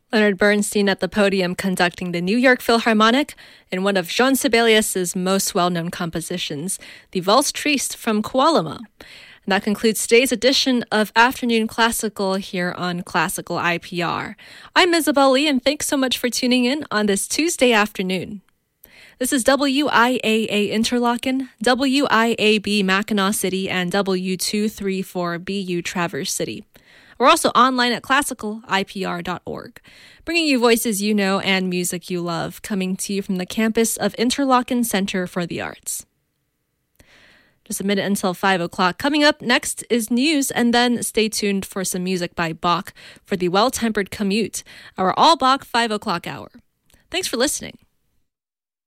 Leonard Bernstein at the podium conducting the New York Philharmonic in one of Jean Sibelius's most well-known compositions, the Valse Triste from Koalama. And that concludes today's edition of Afternoon Classical here on Classical IPR. I'm Isabel Lee, and thanks so much for tuning in on this Tuesday afternoon. This is WIAA Interlaken, WIAB Mackinac City, and W234BU Traverse City. We're also online at classicalipr.org, bringing you voices you know and music you love, coming to you from the campus of Interlaken Center for the Arts. Just a minute until 5 o'clock. Coming up next is news, and then stay tuned for some music by Bach for the Well-Tempered Commute, our all Bach 5 o'clock hour. Thanks for listening.